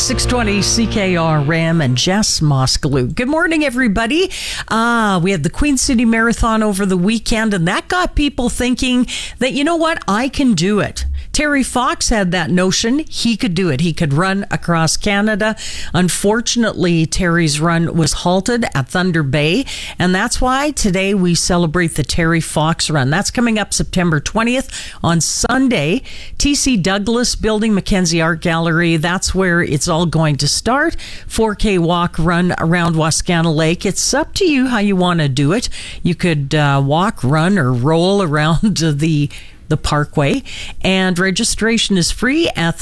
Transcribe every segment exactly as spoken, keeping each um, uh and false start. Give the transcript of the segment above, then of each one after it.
six twenty C K R M and Jess Moskalew. Good morning, everybody. Uh, we had the Queen City Marathon over the weekend, and that got people thinking that, you know what, I can do it. Terry Fox had that notion. He could do it. He could run across Canada. Unfortunately, Terry's run was halted at Thunder Bay, and that's why today we celebrate the Terry Fox Run. That's coming up September twentieth on Sunday. T C Douglas Building, Mackenzie Art Gallery. That's where it's all going to start. four K walk run around Wascana Lake. It's up to you how you want to do it. You could uh, walk, run, or roll around the the parkway, and registration is free at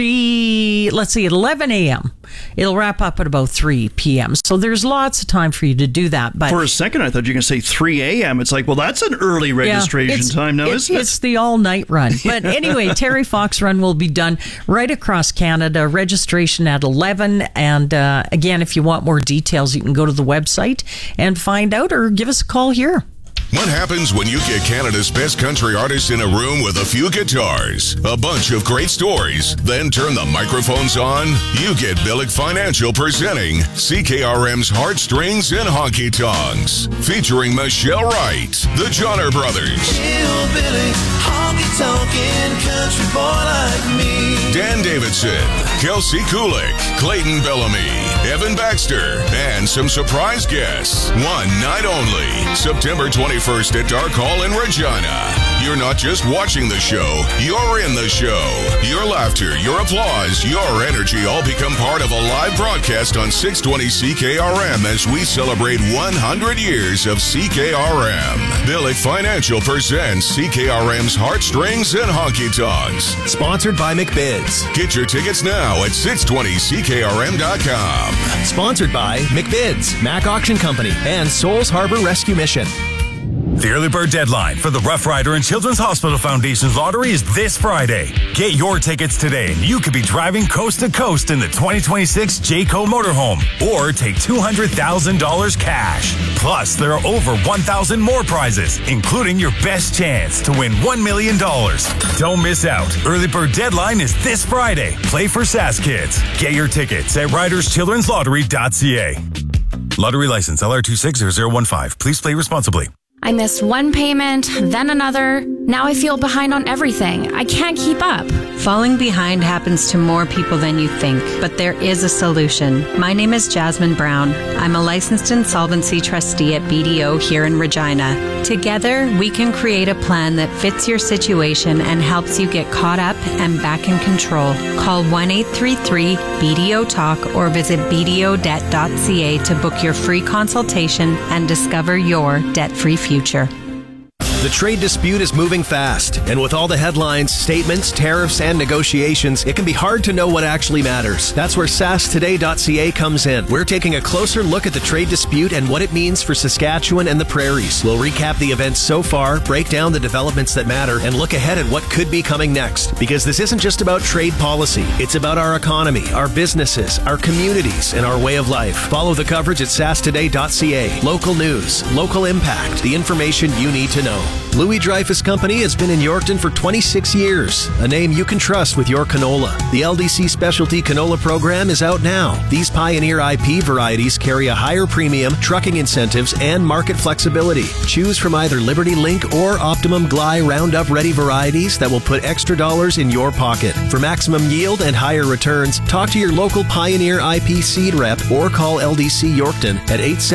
three, let's see, at eleven a.m. It'll wrap up at about three p.m. So there's lots of time for you to do that. But for a second, I thought you were going to say three a.m. It's like, well, that's an early registration yeah, time now, it, isn't it? It's the all-night run. But anyway, Terry Fox Run will be done right across Canada. Registration at eleven. And uh, again, if you want more details, you can go to the website and find out, or give us a call here. What happens when you get Canada's best country artists in a room with a few guitars, a bunch of great stories, then turn the microphones on? You get Billick Financial presenting C K R M's Heartstrings and Honky Tonks, featuring Michelle Wright, the Johnner Brothers, Hillbilly, honky-tonkin' country boy like me, Dan Davidson, Kelsey Kulik, Clayton Bellamy, Evan Baxter, and some surprise guests. One night only, September twenty-first at Dark Hall in Regina. You're not just watching the show, you're in the show. Your laughter, your applause, your energy all become part of a live broadcast on six twenty C K R M as we celebrate one hundred years of C K R M. Billick Financial presents C K R M's Heartstrings and Honky Tonks. Sponsored by McBids. Get your tickets now at six twenty C K R M dot com. Sponsored by McBids, Mac Auction Company, and Souls Harbor Rescue Mission. The early bird deadline for the Rough Rider and Children's Hospital Foundation's lottery is this Friday. Get your tickets today and you could be driving coast to coast in the twenty twenty-six Jayco motorhome, or take two hundred thousand dollars cash. Plus, there are over one thousand more prizes, including your best chance to win one million dollars. Don't miss out. Early bird deadline is this Friday. Play for S A S Kids. Get your tickets at riders children's lottery dot c a. Lottery license L R two six zero zero one five. Please play responsibly. I missed one payment, then another. Now I feel behind on everything. I can't keep up. Falling behind happens to more people than you think, but there is a solution. My name is Jasmine Brown. I'm a licensed insolvency trustee at B D O here in Regina. Together, we can create a plan that fits your situation and helps you get caught up and back in control. Call one eight three three B D O talk or visit b d o debt dot c a to book your free consultation and discover your debt-free future. The trade dispute is moving fast, and with all the headlines, statements, tariffs, and negotiations, it can be hard to know what actually matters. That's where S A S today dot c a comes in. We're taking a closer look at the trade dispute and what it means for Saskatchewan and the prairies. We'll recap the events so far, break down the developments that matter, and look ahead at what could be coming next. Because this isn't just about trade policy. It's about our economy, our businesses, our communities, and our way of life. Follow the coverage at S A S today dot c a. Local news, local impact, the information you need to know. Louis Dreyfus Company has been in Yorkton for twenty-six years, a name you can trust with your canola. The L D C Specialty Canola Program is out now. These Pioneer I P varieties carry a higher premium, trucking incentives, and market flexibility. Choose from either Liberty Link or Optimum Gly Roundup Ready varieties that will put extra dollars in your pocket. For maximum yield and higher returns, talk to your local Pioneer I P seed rep or call L D C Yorkton at eight